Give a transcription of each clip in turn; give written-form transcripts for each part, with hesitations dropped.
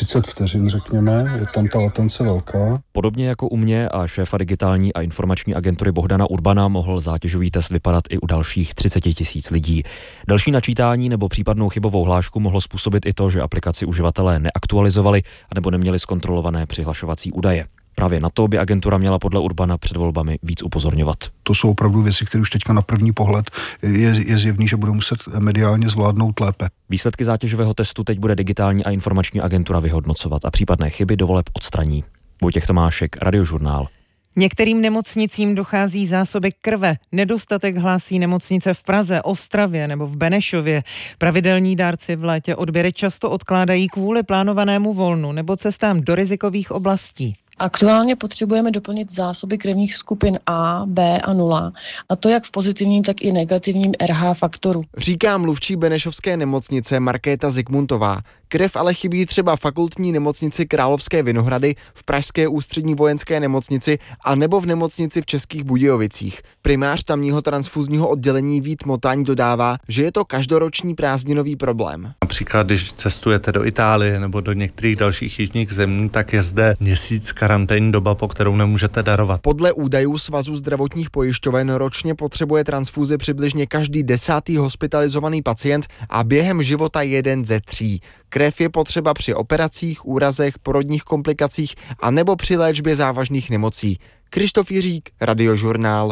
30 vteřin, řekněme, je tam ta latence velká. Podobně jako u mě a šéfa digitální a informační agentury Bohdana Urbana mohl zátěžový test vypadat i u dalších 30 000 lidí. Další načítání nebo případnou chybovou hlášku mohlo způsobit i to, že aplikaci uživatelé neaktualizovali anebo neměli zkontrolované přihlašovací údaje. Právě na to by agentura měla podle Urbana před volbami víc upozorňovat. To jsou opravdu věci, které už teďka na první pohled je zjevný, že budou muset mediálně zvládnout lépe. Výsledky zátěžového testu teď bude digitální a informační agentura vyhodnocovat a případné chyby do voleb odstraní. Vojtěch Tomášek, Radiožurnál. Některým nemocnicím dochází zásoby krve. Nedostatek hlásí nemocnice v Praze, Ostravě nebo v Benešově. Pravidelní dárci v létě odběry často odkládají kvůli plánovanému volnu nebo cestám do rizikových oblastí. Aktuálně potřebujeme doplnit zásoby krevních skupin A, B a 0, a to jak v pozitivním, tak i negativním RH faktoru. Říká mluvčí Benešovské nemocnice Markéta Zikmuntová. Krev ale chybí třeba fakultní nemocnici Královské Vinohrady, v pražské ústřední vojenské nemocnici a nebo v nemocnici v Českých Budějovicích. Primář tamního transfuzního oddělení Vít Motaň dodává, že je to každoroční prázdninový problém. Například, když cestujete do Itálie nebo do některých dalších jižních zemí, tak je zde měsíc karanténní doba, po kterou nemůžete darovat. Podle údajů Svazu zdravotních pojišťoven ročně potřebuje transfuzi přibližně každý 10. hospitalizovaný pacient a během života 1 ze 3. Krev je potřeba při operacích, úrazech, porodních komplikacích a nebo při léčbě závažných nemocí. Krištof Jiřík, Radiožurnál.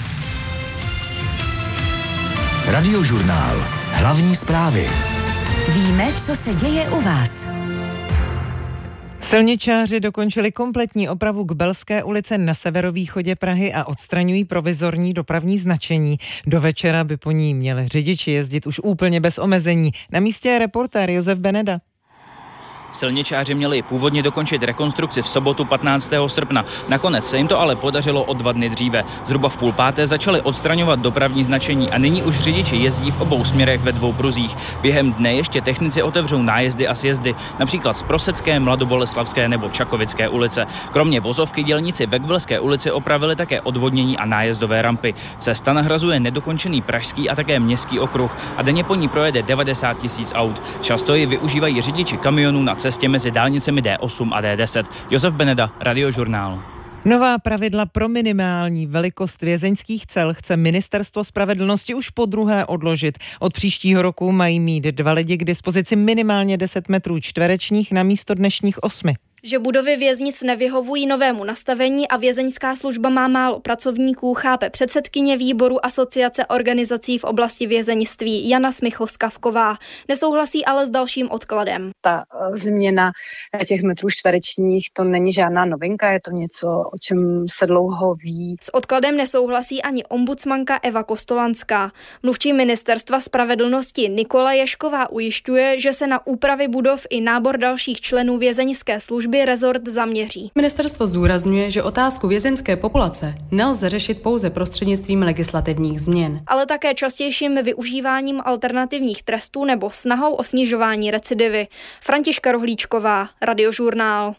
Radiožurnál. Hlavní zprávy. Víme, co se děje u vás. Silničáři dokončili kompletní opravu k Belské ulici na severovýchodě Prahy a odstraňují provizorní dopravní značení. Do večera by po ní měli řidiči jezdit už úplně bez omezení. Na místě je reportér Josef Beneda. Silničáři měli původně dokončit rekonstrukci v sobotu 15. srpna. Nakonec se jim to ale podařilo o 2 dny dříve. Zhruba v 4:30 začali odstraňovat dopravní značení a nyní už řidiči jezdí v obou směrech ve 2 pruzích. Během dne ještě technici otevřou nájezdy a sjezdy, například z Prosecké, Mladoboleslavské nebo Čakovické ulice. Kromě vozovky dělníci ve Kbelské ulici opravili také odvodnění a nájezdové rampy. Cesta nahrazuje nedokončený pražský a také městský okruh a denně po ní projede 90 000 aut. Často ji využívají řidiči kamionů na cestě mezi dálnicemi D8 a D10. Josef Beneda, Radiožurnál. Nová pravidla pro minimální velikost vězeňských cel chce Ministerstvo spravedlnosti už podruhé odložit. Od příštího roku mají mít 2 lidi k dispozici minimálně 10 metrů čtverečních na místo dnešních 8. Že budovy věznic nevyhovují novému nastavení a vězeňská služba má málo pracovníků, chápe předsedkyně výboru Asociace organizací v oblasti vězeňství Jana Smichl-Skavková. Nesouhlasí ale s dalším odkladem. Ta změna těch metrů čtverečních, to není žádná novinka, je to něco, o čem se dlouho ví. S odkladem nesouhlasí ani ombudsmanka Eva Kostolanská. Mluvčí Ministerstva spravedlnosti Nikola Ješková ujišťuje, že se na úpravy budov i nábor dalších členů vězeňské služby rezort zaměří. Ministerstvo zdůrazňuje, že otázku vězeňské populace nelze řešit pouze prostřednictvím legislativních změn, ale také častějším využíváním alternativních trestů nebo snahou o snižování recidivy. Františka Rohlíčková, Radiožurnál.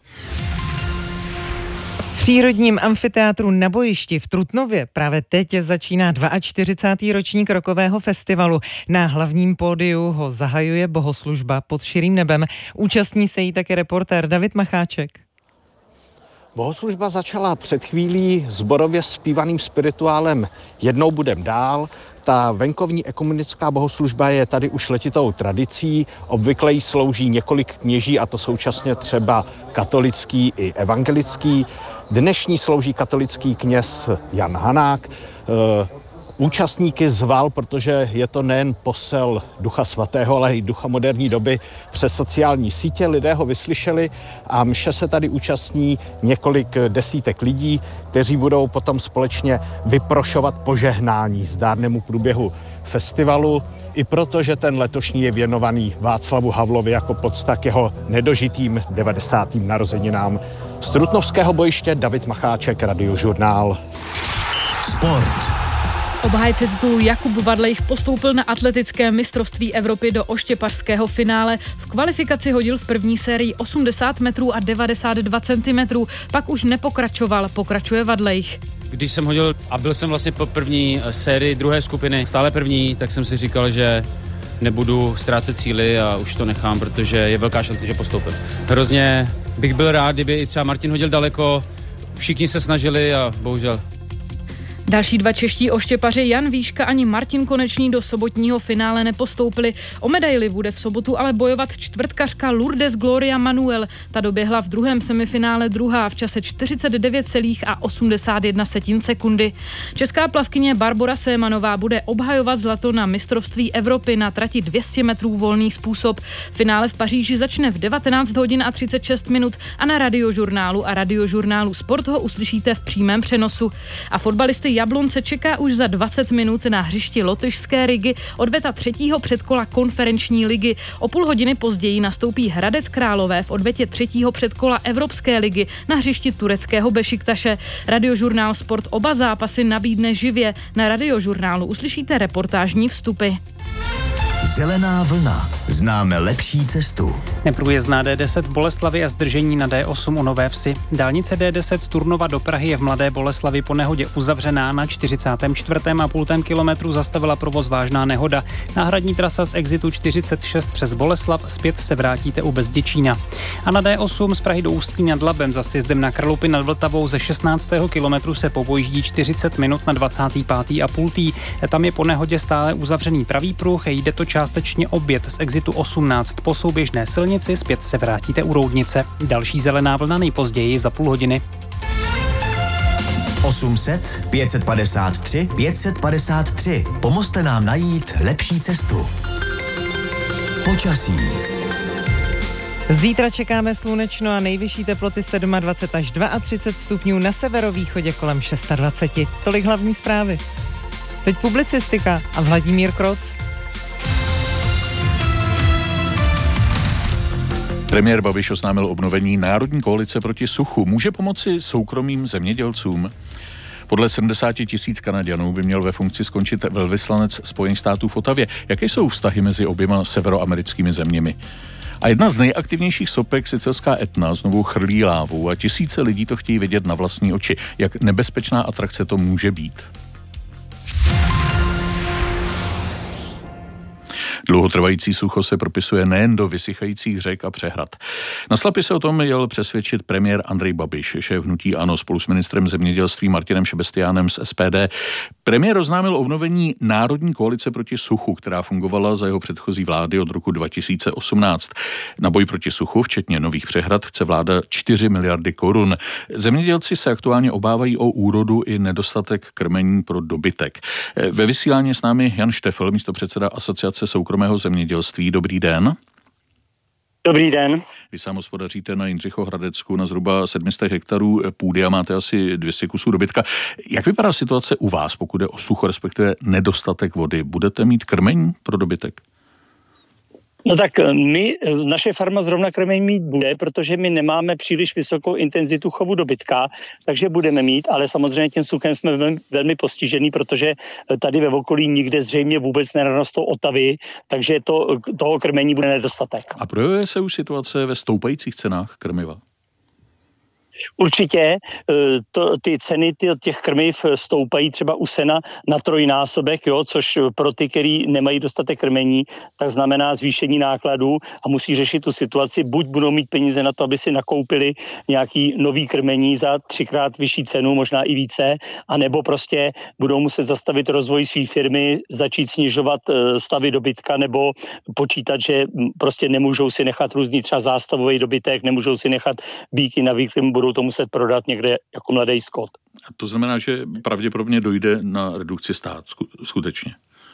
V přírodním amfiteátru na bojišti v Trutnově právě teď začíná 42. ročník rokového festivalu. Na hlavním pódiu ho zahajuje bohoslužba Pod širým nebem. Účastní se jí také reportér David Macháček. Bohoslužba začala před chvílí sborově zpívaným spirituálem Jednou budem dál. Ta venkovní ekumenická bohoslužba je tady už letitou tradicí. Obvykle jí slouží několik kněží, a to současně třeba katolický i evangelický. Dnešní slouží katolický kněz Jan Hanák. Účastníky zval, protože je to nejen posel Ducha svatého, ale i ducha moderní doby přes sociální sítě. Lidé ho vyslyšeli a mše se tady účastní několik desítek lidí, kteří budou potom společně vyprošovat požehnání zdárnému průběhu festivalu. I proto, že ten letošní je věnovaný Václavu Havlovi jako pocta k jeho nedožitým 90. narozeninám. Z Trutnovského bojiště David Macháček, Radiožurnál. Sport. Obhájce titulu Jakub Vadlejch postoupil na atletické mistrovství Evropy do oštěpařského finále. V kvalifikaci hodil v první sérii 80 metrů a 92 cm, pak už nepokračoval, pokračuje Vadlejch. Když jsem hodil a byl jsem vlastně po první sérii druhé skupiny, stále první, tak jsem si říkal, že nebudu ztrácet síly a už to nechám, protože je velká šance, že postoupím. Hrozně bych byl rád, kdyby i třeba Martin hodil daleko, všichni se snažili a bohužel. Další dva čeští oštěpaři Jan Výška ani Martin Konečný do sobotního finále nepostoupili. O medaili bude v sobotu ale bojovat čtvrtkařka Lourdes Gloria Manuel. Ta doběhla v druhém semifinále druhá v čase 49,81 sekundy. Česká plavkyně Barbora Sémanová bude obhajovat zlato na mistrovství Evropy na trati 200 metrů volný způsob. Finále v Paříži začne v 19 hodin a 36 minut a na Radiožurnálu a Radiožurnálu Sport ho uslyšíte v přímém přenosu. A fotbalisty Jablonce čeká už za 20 minut na hřišti lotyšské Rigy odveta třetího předkola konferenční ligy. O půl hodiny později nastoupí Hradec Králové v odvetě třetího předkola Evropské ligy na hřišti tureckého Bešiktaše. Radiožurnál Sport oba zápasy nabídne živě. Na Radiožurnálu uslyšíte reportážní vstupy. Zelená vlna. Známe lepší cestu. Neprůjezdná D10 v Boleslavi a zdržení na D8 u Nové Vsi. Dálnice D10 z Turnova do Prahy je v Mladé Boleslavi po nehodě uzavřená. Na 44,5 kilometru zastavila provoz vážná nehoda. Náhradní trasa z exitu 46 přes Boleslav, zpět se vrátíte u Bezděčína. A na D8 z Prahy do Ústí nad Labem za sjezdem na Kralupy nad Vltavou ze 16. kilometru se popojíždí 40 minut na 25,5. Tam je po nehodě stále uzavřený pravý pruh, jde to částečně obět z exitu 18 po souběžné silnici, zpět se vrátíte u Roudnice. Další zelená vlna nejpozději za půl hodiny. 800 553 553. Pomozte nám najít lepší cestu. Počasí. Zítra čekáme slunečno a nejvyšší teploty 27 až 32 stupňů, na severovýchodě kolem 26. Tolik hlavní zprávy. Teď publicistika a Vladimír Kroc. Premiér Babiš oznámil obnovení Národní koalice proti suchu. Může pomoci soukromým zemědělcům? Podle 70 000 Kanaďanů by měl ve funkci skončit velvyslanec Spojených států v Ottawě. Jaké jsou vztahy mezi oběma severoamerickými zeměmi? A jedna z nejaktivnějších sopek, sicilská Etna, znovu chrlí lávu a tisíce lidí to chtějí vidět na vlastní oči. Jak nebezpečná atrakce to může být? Dlouhotrvající sucho se propisuje nejen do vysychajících řek a přehrad. Na Slapy se o tom jel přesvědčit premiér Andrej Babiš, šéf hnutí ANO spolu s ministrem zemědělství Martinem Šebestiánem z SPD. Premiér oznámil obnovení Národní koalice proti suchu, která fungovala za jeho předchozí vlády od roku 2018. Na boj proti suchu, včetně nových přehrad, chce vláda 4 miliardy korun. Zemědělci se aktuálně obávají o úrodu i nedostatek krmení pro dobytek. Ve vysílání s námi Jan Štefel, místopředseda Asociace soukromého zemědělství. Dobrý den. Dobrý den. Vy sám hospodaříte na Jindřichohradecku na zhruba 700 hektarů půdy a máte asi 200 kusů dobytka. Jak vypadá situace u vás, pokud je o sucho, respektive nedostatek vody? Budete mít krmení pro dobytek? No tak naše farma zrovna krmení mít bude, protože my nemáme příliš vysokou intenzitu chovu dobytka, takže budeme mít, ale samozřejmě tím suchem jsme velmi postižený, protože tady ve okolí nikde zřejmě vůbec nerostou otavy, takže toho krmení bude nedostatek. A projevuje se už situace ve stoupajících cenách krmiva? Určitě ty ceny těch krmiv stoupají třeba u sena na trojnásobek, což pro ty, kteří nemají dostatek krmení, tak znamená zvýšení nákladů a musí řešit tu situaci. Buď budou mít peníze na to, aby si nakoupili nějaký nový krmení za 3x vyšší cenu, možná i více, anebo prostě budou muset zastavit rozvoj své firmy, začít snižovat stavy dobytka nebo počítat, že prostě nemůžou si nechat různý třeba zástavový dobytek, nemůžou si nechat býky na výkrm, budou to muset prodat někde jako mladý skot. A to znamená, že pravděpodobně dojde na redukci stát, skutečně?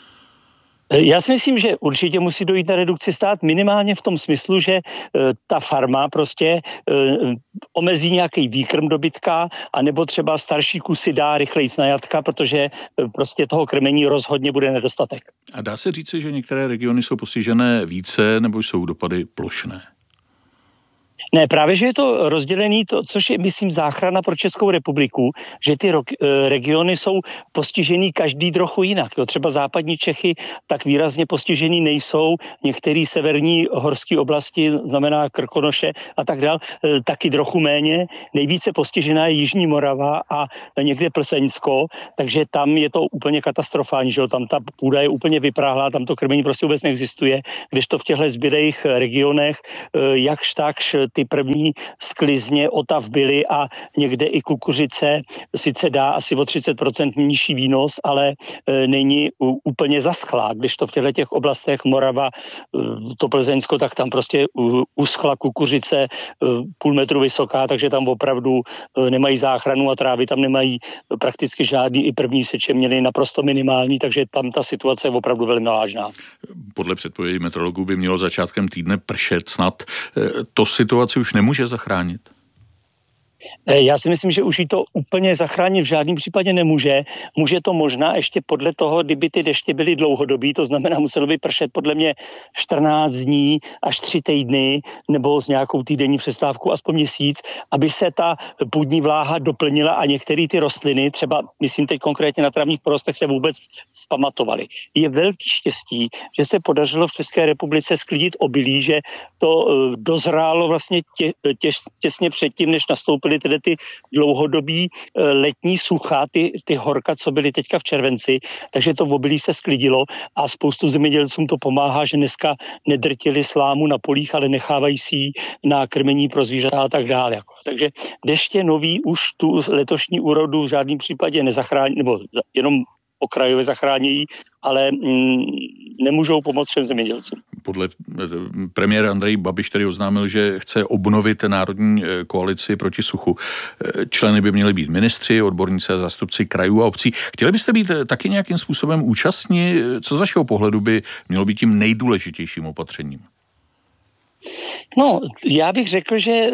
Já si myslím, že určitě musí dojít na redukci stát minimálně v tom smyslu, že ta farma prostě omezí nějaký výkrm dobytka, anebo třeba starší kusy dá rychleji na jatka, protože prostě toho krmení rozhodně bude nedostatek. A dá se říci, že některé regiony jsou postižené více, nebo jsou dopady plošné? Ne, právě, že je to rozdělený, což je, myslím, záchrana pro Českou republiku, že ty regiony jsou postižený každý trochu jinak. Jo. Třeba západní Čechy tak výrazně postižený nejsou, některé severní horské oblasti, znamená Krkonoše a tak dál, taky trochu méně. Nejvíce postižená je Jižní Morava a někde Plzeňsko, takže tam je to úplně katastrofální, že jo. Tam ta půda je úplně vypráhlá, tam to krmení prostě vůbec neexistuje, kdežto v těchto zbylejch regionech jakž takž ty první sklizně otav byly a někde i kukuřice sice dá asi o 30% nižší výnos, ale není úplně zaschlá, kdežto v těch oblastech Morava, to Plzeňsko, tak tam prostě uschla kukuřice půl metru vysoká, takže tam opravdu nemají záchranu a trávy tam nemají prakticky žádný, i první seče měli naprosto minimální, takže tam ta situace je opravdu velmi vážná. Podle předpovědi meteorologů by mělo začátkem týdne pršet snad. To situaci už nemůže zachránit? Já si myslím, že už jí to úplně zachránit v žádném případě nemůže. Může to možná ještě podle toho, kdyby ty deště byly dlouhodobý, to znamená, muselo by pršet podle mě 14 dní až 3 týdny, nebo s nějakou týdenní přestávkou aspoň měsíc, aby se ta půdní vláha doplnila a některé ty rostliny, třeba myslím teď konkrétně na travních porostech, se vůbec zpamatovaly. Je velký štěstí, že se podařilo v České republice sklidit obilí, že to dozrálo vlastně těsně předtím, než nastoupily tedy ty dlouhodobý letní sucha, ty horka, co byly teďka v červenci, takže to obilí se sklidilo a spoustu zemědělcům to pomáhá, že dneska nedrtili slámu na polích, ale nechávají si ji na krmení pro zvířata a tak dále. Takže deště nový už tu letošní úrodu v žádném případě nezachrání, nebo jenom okrajově zachránějí, ale nemůžou pomoct všem zemědělcům. Podle premiéra Andrej Babiš tedy oznámil, že chce obnovit národní koalici proti suchu. Členy by měli být ministři, odborníci a zástupci krajů a obcí. Chtěli byste být taky nějakým způsobem účastní? Co z vašeho pohledu by mělo být tím nejdůležitějším opatřením? No, já bych řekl, že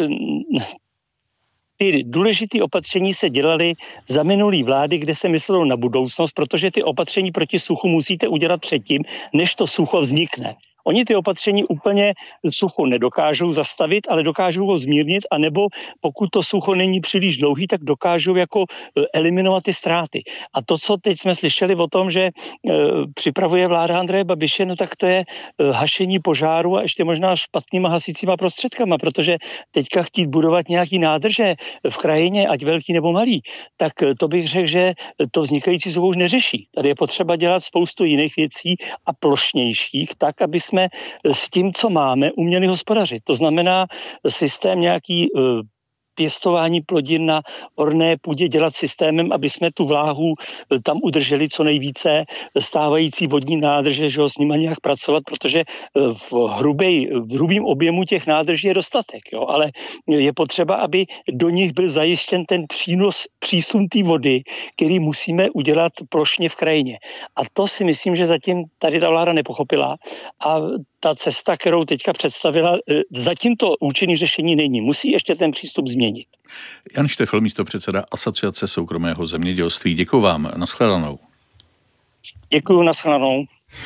ty důležité opatření se dělaly za minulý vlády, kde se myslelo na budoucnost, protože ty opatření proti suchu musíte udělat předtím, než to sucho vznikne. Oni ty opatření úplně sucho nedokážou zastavit, ale dokážou ho zmírnit, anebo pokud to sucho není příliš dlouhý, tak dokážou jako eliminovat ty ztráty. A to, co teď jsme slyšeli o tom, že připravuje vláda Andreje Babiše, no tak to je hašení požáru a ještě možná špatnýma hasícíma prostředkama, protože teďka chtít budovat nějaký nádrže v krajině, ať velký nebo malý, tak to bych řekl, že to vznikající sucho už neřeší. Tady je potřeba dělat spoustu jiných věcí a plošnějších, tak, aby jsme s tím, co máme, uměli hospodařit. To znamená systém nějaký pěstování plodin na orné půdě dělat systémem, aby jsme tu vláhu tam udrželi co nejvíce, stávající vodní nádrže, že ho s nima nějak pracovat, protože v hrubým objemu těch nádrží je dostatek, jo? Ale je potřeba, aby do nich byl zajištěn ten přísun té vody, který musíme udělat plošně v krajině. A to si myslím, že zatím tady ta vláda nepochopila a ta cesta, kterou teďka představila, zatím to účinné řešení není. Musí ještě ten přístup změnit. Jan Štefel, místopředseda Asociace soukromého zemědělství. Děkuji vám. Nashledanou. Děkuji, nashledanou.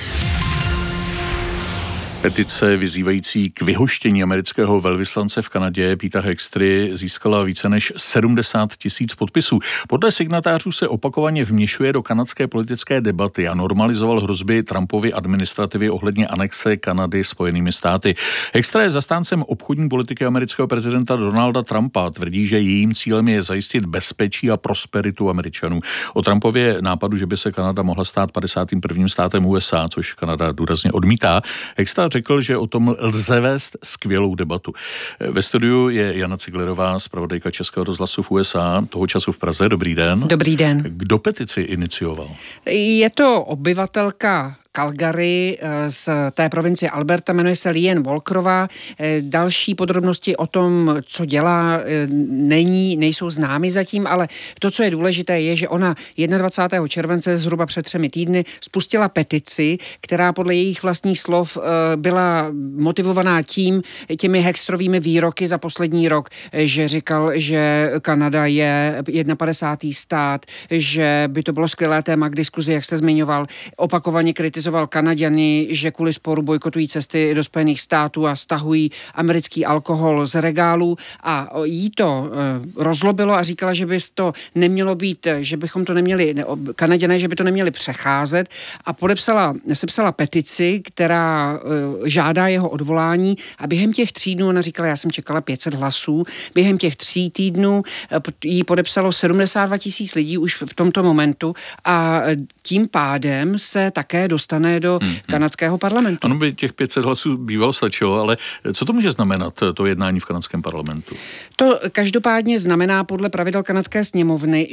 Petice vyzývající k vyhoštění amerického velvyslance v Kanadě Peta Hextry získala více než 70 000 podpisů. Podle signatářů se opakovaně vměšuje do kanadské politické debaty a normalizoval hrozby Trumpovy administrativy ohledně anexe Kanady Spojenými státy. Hextra je zastáncem obchodní politiky amerického prezidenta Donalda Trumpa. Tvrdí, že jejím cílem je zajistit bezpečí a prosperitu Američanů. O Trumpově nápadu, že by se Kanada mohla stát 51. státem USA, což Kanada důrazně odmítá, Hextra řekl, že o tom lze vést skvělou debatu. Ve studiu je Jana Ciglerová, zpravodajka Českého rozhlasu v USA, toho času v Praze. Dobrý den. Dobrý den. Kdo petici inicioval? Je to obyvatelka Calgary z té provincie Alberta, jmenuje se Liane Walkerová. Další podrobnosti o tom, co dělá, nejsou známy zatím, ale to, co je důležité, je, že ona 21. července, zhruba před 3 týdny, spustila petici, která podle jejich vlastních slov byla motivovaná těmi Hextrovými výroky za poslední rok, že říkal, že Kanada je 51. stát, že by to bylo skvělé téma k diskuzi, jak jste zmiňoval, opakovaně kritizoval kritizoval Kanaďany, že kvůli sporu bojkotují cesty do Spojených států a stahují americký alkohol z regálů a jí to rozlobilo a říkala, že by to nemělo být, že bychom to neměli, Kanaďané, že by to neměli přecházet a sepsala petici, která žádá jeho odvolání a během těch 3 dnů, ona říkala, já jsem čekala 500 hlasů, během těch 3 týdnů jí podepsalo 72 000 lidí už v tomto momentu a tím pádem se také dostane do kanadského parlamentu. Ano, by těch 500 hlasů bývalo stačilo, ale co to může znamenat, to jednání v kanadském parlamentu? To každopádně znamená podle pravidel kanadské sněmovny,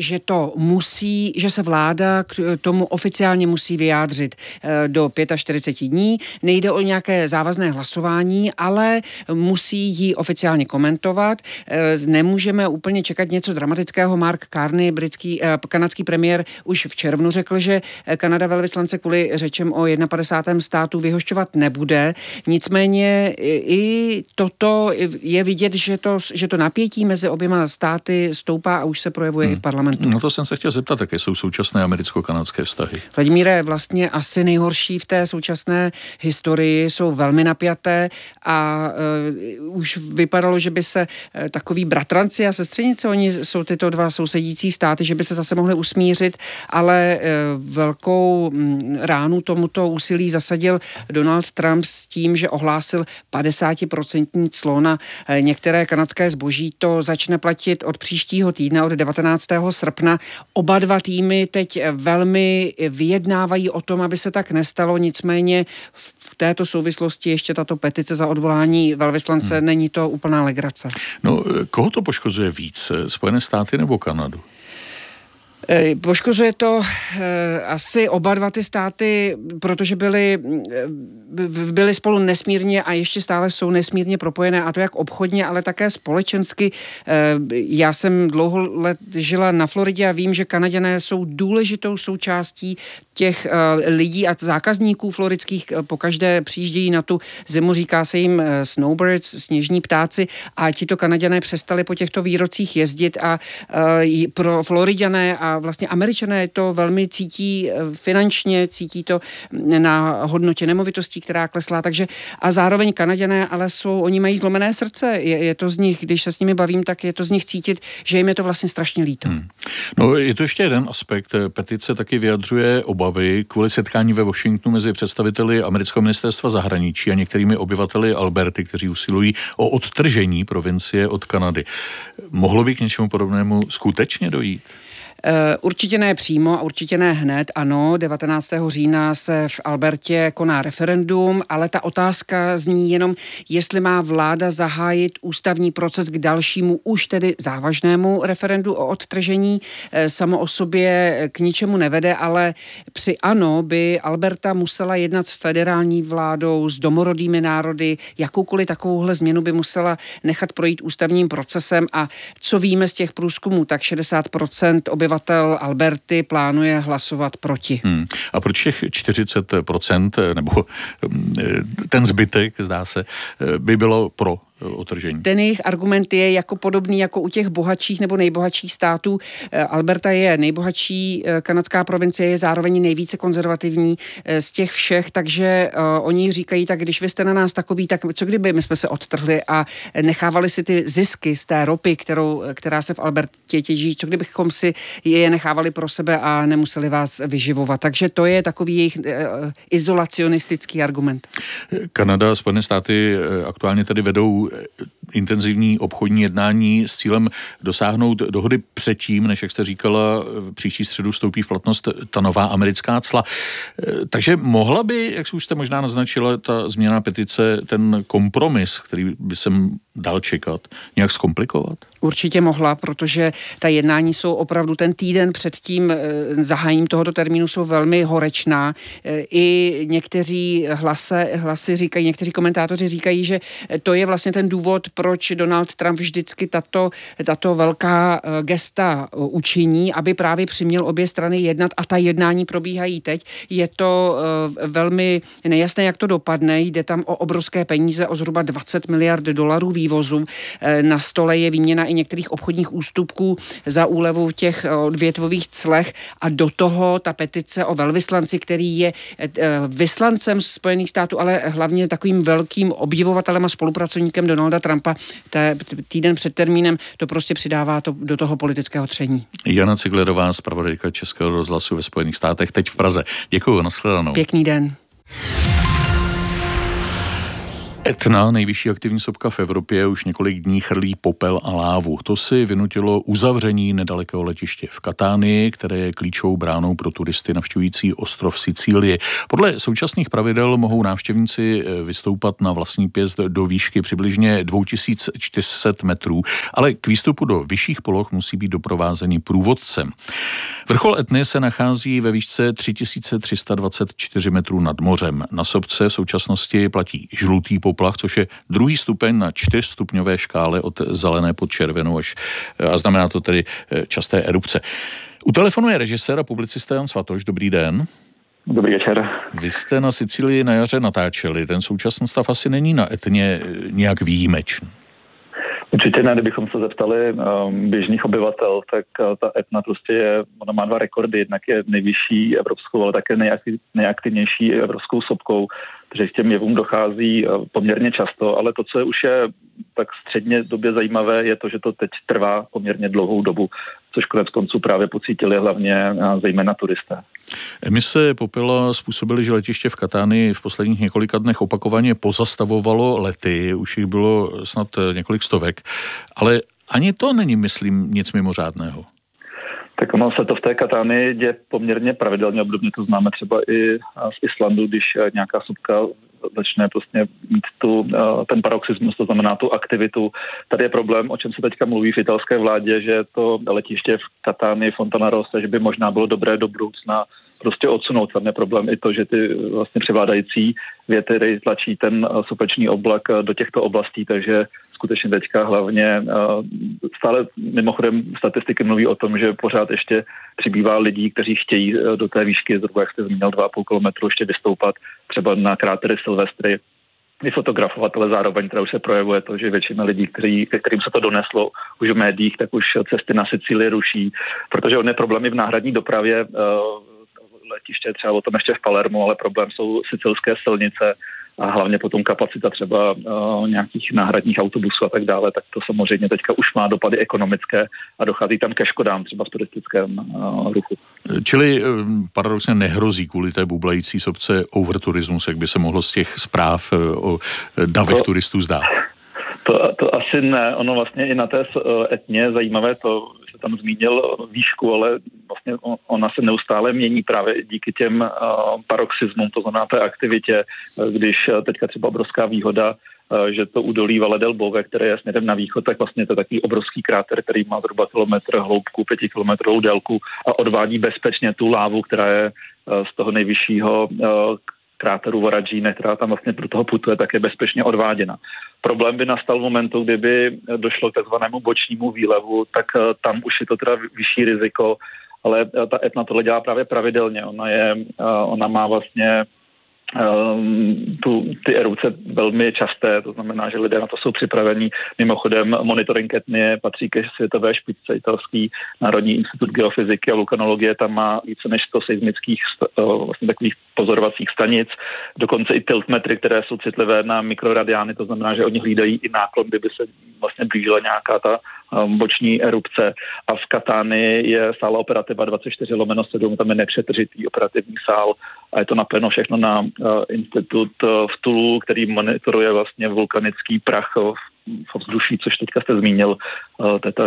že se vláda k tomu oficiálně musí vyjádřit do 45 dní. Nejde o nějaké závazné hlasování, ale musí ji oficiálně komentovat. Nemůžeme úplně čekat něco dramatického. Mark Carney, kanadský premiér, už v červnu řekl, že Kanada velvyslance kvůli řečem o 51. státu vyhošťovat nebude. Nicméně i toto je vidět, že to napětí mezi oběma státy stoupá a už se projevuje i v parlamentu. No to jsem se chtěl zeptat, jaké jsou současné americko-kanadské vztahy. Vladimíre, vlastně asi nejhorší v té současné historii, jsou velmi napjaté a už vypadalo, že by se takový bratranci a sestřenice, oni jsou tyto dva sousedící státy, že by se zase mohli usmířit, ale velkou ránu tomuto úsilí zasadil Donald Trump s tím, že ohlásil 50% clo na některé kanadské zboží. To začne platit od příštího týdne, od 19. srpna. Oba dva týmy teď velmi vyjednávají o tom, aby se tak nestalo, nicméně v této souvislosti ještě tato petice za odvolání velvyslance není to úplná legrace. No, koho to poškozuje víc? Spojené státy nebo Kanadu? Poškozuje to asi oba dva ty státy, protože byly spolu nesmírně a ještě stále jsou nesmírně propojené, a to jak obchodně, ale také společensky. Já jsem dlouho let žila na Floridě a vím, že Kanaďané jsou důležitou součástí těch lidí a zákazníků floridských. Pokaždé přijíždějí na tu zimu, říká se jim snowbirds, sněžní ptáci, a tito Kanaďané přestali po těchto výrocích jezdit a pro Floriďané a vlastně Američané to velmi cítí finančně, cítí to na hodnotě nemovitostí, která kleslá, takže a zároveň Kanaďané, ale oni mají zlomené srdce, je to z nich, když se s nimi bavím, tak je to z nich cítit, že jim je to vlastně strašně líto. No, je to ještě jeden aspekt. Petice taky vyjadřuje obavy kvůli setkání ve Washingtonu mezi představiteli amerického ministerstva zahraničí a některými obyvateli Alberty, kteří usilují o odtržení provincie od Kanady. Mohlo by k něčemu podobnému skutečně dojít? Určitě ne přímo a určitě ne hned, ano, 19. října se v Albertě koná referendum, ale ta otázka zní jenom, jestli má vláda zahájit ústavní proces k dalšímu, už tedy závažnému referendu o odtržení. Samo o sobě k ničemu nevede, ale při ano by Alberta musela jednat s federální vládou, s domorodými národy, jakoukoliv takovouhle změnu by musela nechat projít ústavním procesem, a co víme z těch průzkumů, tak 60% obyvatel Alberty plánuje hlasovat proti. A proč těch 40%, nebo ten zbytek, zdá se, by bylo pro odtržení? Ten jejich argument je jako podobný jako u těch bohatších nebo nejbohatších států. Alberta je nejbohatší kanadská provincie, je zároveň nejvíce konzervativní z těch všech, takže oni říkají, tak když vy jste na nás takový, tak co kdyby my jsme se odtrhli a nechávali si ty zisky z té ropy, která se v Albertě těží, co kdybychom si je nechávali pro sebe a nemuseli vás vyživovat. Takže to je takový jejich izolacionistický argument. Kanada a Spojené státy aktuálně tady vedou intenzivní obchodní jednání s cílem dosáhnout dohody předtím, než, jak jste říkala, příští středu vstoupí v platnost ta nová americká cla. Takže mohla by, jak už jste možná naznačila, ta změna petice, ten kompromis, který by se dal čekat, nějak zkomplikovat? Určitě mohla, protože ta jednání jsou opravdu ten týden před tím zahájením tohoto termínu jsou velmi horečná. I někteří hlasy říkají, někteří komentátoři říkají, že to je vlastně ten ten důvod, proč Donald Trump vždycky tato velká gesta učiní, aby právě přiměl obě strany jednat a ta jednání probíhají teď. Je to velmi nejasné, jak to dopadne. Jde tam o obrovské peníze, o zhruba 20 miliard dolarů vývozu. Na stole je výměna i některých obchodních ústupků za úlevu těch odvětvových clech a do toho ta petice o velvyslanci, který je vyslancem Spojených států, ale hlavně takovým velkým obdivovatelem a spolupracovníkem Donalda Trumpa týden před termínem, to prostě přidává to do toho politického tření. Jana Ciglerová, zpravodajka Českého rozhlasu ve Spojených státech, teď v Praze. Děkuju, nashledanou. Pěkný den. Etna, nejvyšší aktivní sopka v Evropě, už několik dní chrlí popel a lávu. To si vynutilo uzavření nedalekého letiště v Katánii, které je klíčovou bránou pro turisty navštěvující ostrov Sicílie. Podle současných pravidel mohou návštěvníci vystoupat na vlastní pěst do výšky přibližně 2400 metrů, ale k výstupu do vyšších poloh musí být doprovázeni průvodcem. Vrchol Etny se nachází ve výšce 3324 metrů nad mořem. Na sopce v současnosti platí žlutý poplach, což je druhý stupeň na 4stupňové škále od zelené po červenou a znamená to tedy časté erupce. U telefonu je režisér a publicista Jan Svatoš. Dobrý den. Dobrý večer. Vy jste na Sicílii na jaře natáčeli. Ten současný stav asi není na Etně nějak výjimečný. Určitě ne, kdybychom se zeptali běžných obyvatel, tak ta Etna prostě ona má 2 rekordy, jednak je nejvyšší evropskou, ale také nejaktivnější evropskou sopkou, takže k těm jevům dochází poměrně často, ale to, co je už je tak středně době zajímavé, je to, že to teď trvá poměrně dlouhou dobu, což konec konců právě pocítili hlavně zejména turisté. Emise popela způsobily, že letiště v Katánii v posledních několika dnech opakovaně pozastavovalo lety, už jich bylo snad několik stovek, ale ani to není, myslím, nic mimořádného. Tak ono se to v té Katánii děje poměrně pravidelně, obdobně to známe třeba i z Islandu, když nějaká sopka začne prostě mít ten paroxysmus, to znamená tu aktivitu. Tady je problém, o čem se teďka mluví v italské vládě, že to letiště v Katánii, Fontanarossa, že by možná bylo dobré do budoucna prostě odsunout. Tam je problém i to, že ty vlastně převládající větry tlačí ten sopečný oblak do těchto oblastí, takže skutečně teďka hlavně stále mimochodem statistiky mluví o tom, že pořád ještě přibývá lidí, kteří chtějí do té výšky, zhruba jak jste zmínil 2,5 kilometru ještě vystoupat, třeba na krátery Silvestry, vyfotografovat, ale zároveň teda už se projevuje to, že většina lidí, kterým se to doneslo už v médiích, tak už cesty na Sicílii ruší, protože on je problémy v náhradní dopravě, letiště třeba o tom ještě v Palermu, ale problém jsou sicilské silnice a hlavně potom kapacita třeba nějakých náhradních autobusů a tak dále, tak to samozřejmě teďka už má dopady ekonomické a dochází tam ke škodám třeba v turistickém ruchu. Čili paradoxně nehrozí kvůli té bublající sopce overturismus, jak by se mohlo z těch zpráv o davech turistů zdát? To asi ne. Ono vlastně i na té Etně zajímavé to, že tam zmínil výšku, ale vlastně ona se neustále mění právě díky těm paroxysmům, to znamená té aktivitě, když teďka třeba obrovská výhoda, že to údolí Valle del Bove, které je směrem na východ, tak vlastně to je takový obrovský kráter, který má zhruba kilometr hloubku, 5kilometrovou délku a odvádí bezpečně tu lávu, která je z toho nejvyššího kráteru Voragine, která tam vlastně pro toho putuje, tak je bezpečně odváděna. Problém by nastal v momentu, kdyby došlo k takzvanému bočnímu výlevu, tak tam už je to teda vyšší riziko, ale ta Etna tohle dělá právě pravidelně. Ona má vlastně ty erupce velmi časté, to znamená, že lidé na to jsou připravení. Mimochodem monitoring Etny patří ke světové špičce, italský Národní institut geofyziky a vulkanologie, tam má více než 100 seismických vlastně takových pozorovacích stanic, dokonce i tiltmetry, které jsou citlivé na mikroradiány, to znamená, že oni hlídají i náklon, kdyby se vlastně blížila nějaká ta boční erupce. A v Katánii je sála operativa 24/7, tam je nepřetržitý operativní sál a je to napojeno všechno na institut v Tulu, který monitoruje vlastně vulkanický prach v ovzduší, což teďka jste zmínil, to je ta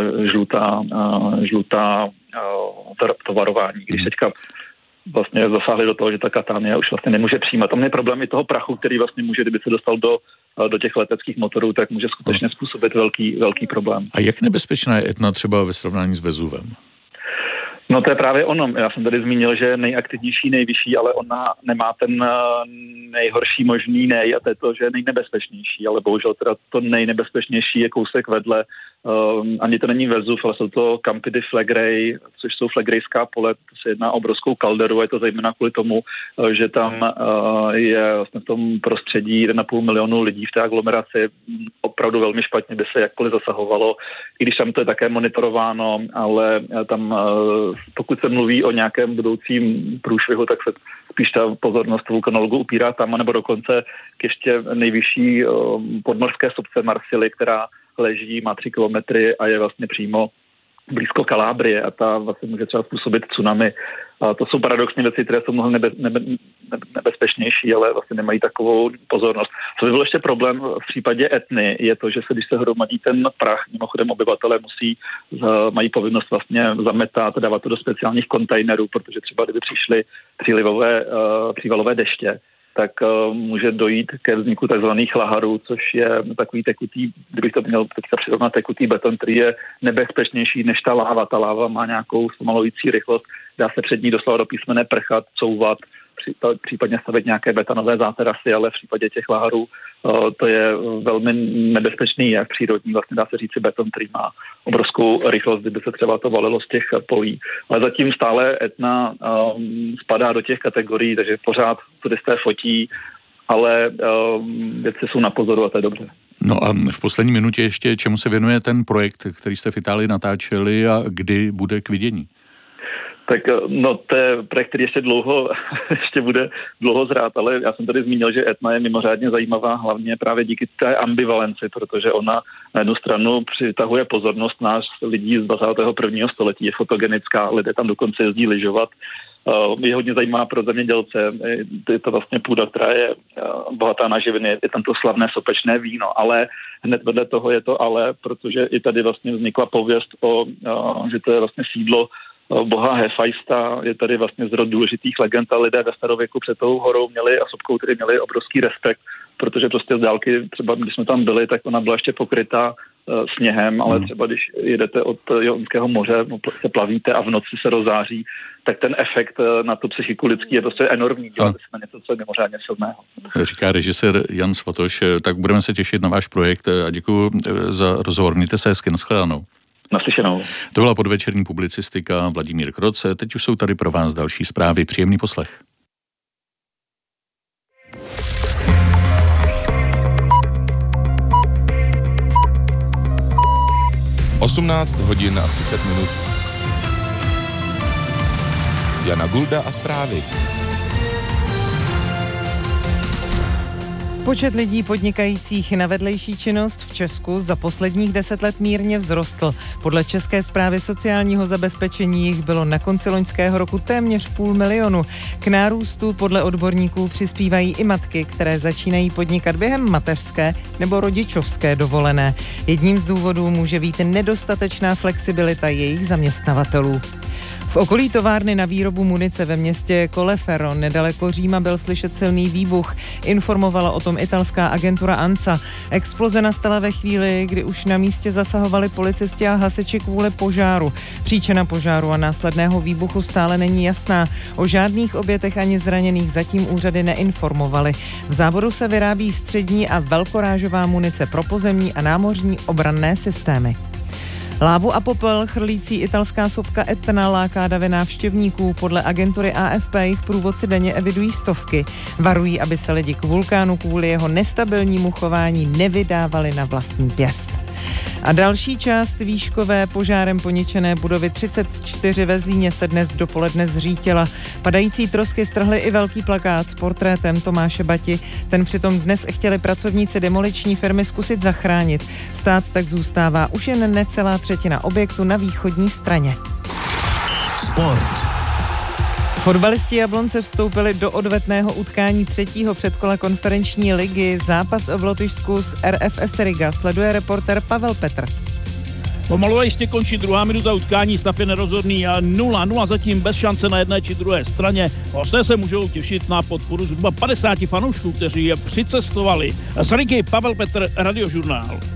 žlutá to varování. Když teďka vlastně zasáhli do toho, že ta Katánie už vlastně nemůže přijímat. Tam je problém i toho prachu, který vlastně může, kdyby se dostal do těch leteckých motorů, tak může skutečně způsobit velký problém. A jak nebezpečná je Etna třeba ve srovnání s Vezuvem? No to je právě ono. Já jsem tady zmínil, že nejaktivnější, nejvyšší, ale ona nemá ten nejhorší možný a to je to, že je nejnebezpečnější, ale bohužel teda to nejnebezpečnější je kousek vedle. Ani to není Vezuv, ale jsou to Campi di Flegrei, což jsou flegrejská pole, to se jedná o obrovskou kalderu, je to zejména kvůli tomu, že tam je vlastně v tom prostředí 1,5 milionu lidí v té aglomeraci opravdu velmi špatně, by se jakkoliv zasahovalo, i když tam to je také monitorováno, ale tam pokud se mluví o nějakém budoucím průšvihu, tak se spíš ta pozornost vulkanologů upírá tam, nebo dokonce k ještě nejvyšší podmořské sopce Marsily, která leží, má 3 kilometry a je vlastně přímo blízko Kalábrie a ta vlastně může třeba způsobit tsunami. A to jsou paradoxní věci, které jsou mnohem nebezpečnější, ale vlastně nemají takovou pozornost. Co by byl ještě problém v případě Etny, je to, že když se hromadí ten prach, mimochodem obyvatelé mají povinnost vlastně zametat, dávat to do speciálních kontejnerů, protože třeba kdyby přišly přívalové deště, tak může dojít ke vzniku takzvaných laharů, což je takový tekutý, kdybych to měl teďka přirovnat, tekutý beton, který je nebezpečnější než ta láva. Ta láva má nějakou zpomalující rychlost, dá se před ní doslova do písmene prchat, couvat, případně stavit nějaké betonové záterasy, ale v případě těch laharů to je velmi nebezpečný, jak přírodní, vlastně dá se říci beton, který má obrovskou rychlost, kdyby se třeba to valilo z těch polí. Ale zatím stále Etna spadá do těch kategorií, takže pořád turisté fotí, ale věci jsou na pozoru a to je dobře. No a v poslední minutě ještě, čemu se věnuje ten projekt, který jste v Itálii natáčeli a kdy bude k vidění? Tak no, to je projekt, který ještě bude dlouho zrát, ale já jsem tady zmínil, že Etna je mimořádně zajímavá hlavně právě díky té ambivalenci, protože ona na jednu stranu přitahuje pozornost nás lidí z 21. století, je fotogenická, lidé tam dokonce jezdí lyžovat, je hodně zajímavá pro zemědělce, je to vlastně půda, která je bohatá na živiny, je tam to slavné sopečné víno, ale hned vedle toho je to protože i tady vlastně vznikla pověst že to je vlastně sídlo boha Hefajsta, je tady vlastně zrod důležitých legend a lidé ve starověku před tou horou a sopkou tedy měli obrovský respekt, protože prostě z dálky, třeba když jsme tam byli, tak ona byla ještě pokrytá sněhem, ale třeba když jedete od Jonského moře, se plavíte a v noci se rozáří, tak ten efekt na tu psychiku lidský je prostě enormní. Děláte se na něco, co je mimořádně silného. Říká režisér Jan Svatoš, tak budeme se těšit na váš projekt a děkuji za rozhovor. Mějte se hezky, nashledanou. Naslyšenou. To byla podvečerní publicistika Vladimír Kroce. Teď už jsou tady pro vás další zprávy. Příjemný poslech. Osmnáct hodin a 30 minut. Jana Gulda a zprávy. Počet lidí podnikajících na vedlejší činnost v Česku za posledních 10 let mírně vzrostl. Podle České správy sociálního zabezpečení jich bylo na konci loňského roku téměř 500 000. K nárůstu podle odborníků přispívají i matky, které začínají podnikat během mateřské nebo rodičovské dovolené. Jedním z důvodů může být nedostatečná flexibilita jejich zaměstnavatelů. V okolí továrny na výrobu munice ve městě Colleferro nedaleko Říma byl slyšet silný výbuch. Informovala o tom italská agentura ANSA. Exploze nastala ve chvíli, kdy už na místě zasahovali policisti a hasiči kvůli požáru. Příčina požáru a následného výbuchu stále není jasná. O žádných obětech ani zraněných zatím úřady neinformovaly. V závodu se vyrábí střední a velkorážová munice pro pozemní a námořní obranné systémy. Lávu a popel chrlící italská sopka Etna láká davy návštěvníků. Podle agentury AFP jich průvodci denně evidují stovky. Varují, aby se lidi k vulkánu kvůli jeho nestabilnímu chování nevydávali na vlastní pěst. A další část výškové požárem poničené budovy 34 ve Zlíně se dnes dopoledne zřítila. Padající trosky strhly i velký plakát s portrétem Tomáše Bati. Ten přitom dnes chtěli pracovníci demoliční firmy zkusit zachránit. Stát tak zůstává už jen necelá třetina objektu na východní straně. Sport. Fotbalisti Jablonce vstoupili do odvetného utkání 3. předkola konferenční ligy. Zápas v Lotyšsku s RFS Riga sleduje reporter Pavel Petr. Pomalu a jistě končí druhá minuta utkání, stav je nerozhodný a 0-0 zatím bez šance na jedné či druhé straně. Hosté se můžou těšit na podporu zhruba 50 fanoušků, kteří je přicestovali. Z Rigy Pavel Petr, Radiožurnál.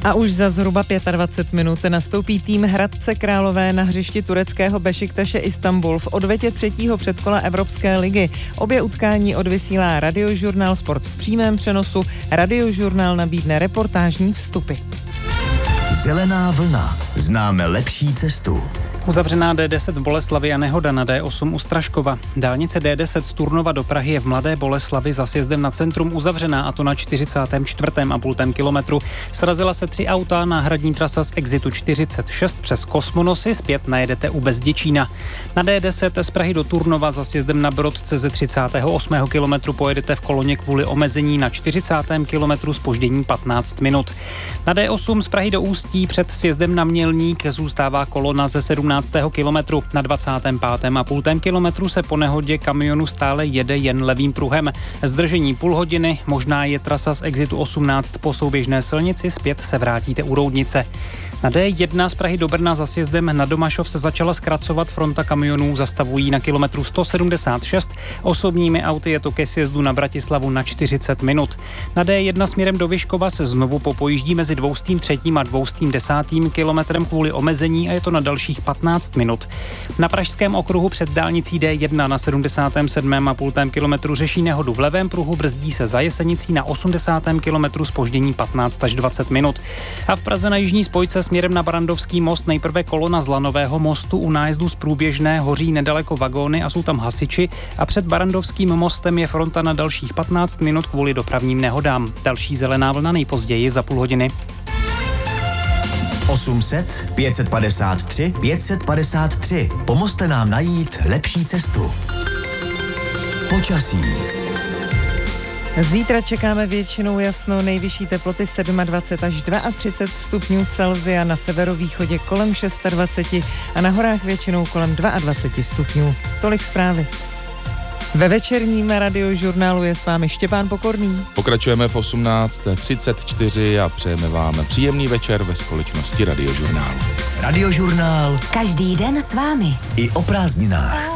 A už za zhruba 25 minut nastoupí tým Hradce Králové na hřišti tureckého Bešiktaše Istanbul v odvetě 3. předkola Evropské ligy. Obě utkání odvysílá Radiožurnál Sport v přímém přenosu. Radiožurnál nabídne reportážní vstupy. Zelená vlna. Známe lepší cestu. Uzavřená D10 v Boleslavi a nehoda na D8 u Straškova. Dálnice D10 z Turnova do Prahy je v Mladé Boleslavi za sjezdem na centrum uzavřená, a to na 44,5 kilometru. Srazila se 3 auta, náhradní trasa z exitu 46 přes Kosmonosy, zpět najedete u Bezděčína. Na D10 z Prahy do Turnova za sjezdem na Brodce ze 38. kilometru pojedete v koloně kvůli omezení na 40. kilometru zpoždění 15 minut. Na D8 z Prahy do Ústí před sjezdem na Mělník zůstává kolona ze 17. kilometru. Na 25,5 kilometru se po nehodě kamionu stále jede jen levým pruhem. Zdržení půl hodiny, možná je trasa z exitu 18 po souběžné silnici, zpět se vrátíte u Roudnice. Na D1 z Prahy do Brna za sjezdem na Domašov se začala zkracovat, fronta kamionů zastavují na kilometru 176, osobními auty je to ke sjezdu na Bratislavu na 40 minut. Na D1 směrem do Vyškova se znovu popojíždí mezi 203. a 210. kilometrem kvůli omezení a je to na dalších 15 minut. Na pražském okruhu před dálnicí D1 na 77,5 kilometru řeší nehodu v levém pruhu, brzdí se za Jesenicí na 80. kilometru zpoždění 15 až 20 minut. A v Praze na jižní spojce směrem na Barandovský most nejprve kolona z Lanového mostu, u nájezdu z Průběžné hoří nedaleko vagóny a jsou tam hasiči a před Barandovským mostem je fronta na dalších 15 minut kvůli dopravním nehodám. Další zelená vlna nejpozději za půl hodiny. 800 553 553. Pomozte nám najít lepší cestu. Počasí. Zítra čekáme většinou jasno, nejvyšší teploty 27 až 32 stupňů Celsia, na severovýchodě kolem 26 a na horách většinou kolem 22 stupňů. Tolik zprávy. Ve večerním Radiožurnálu je s vámi Štěpán Pokorný. Pokračujeme v 18:34 a přejeme vám příjemný večer ve společnosti Radiožurnálu. Radiožurnál. Každý den s vámi. I o prázdninách.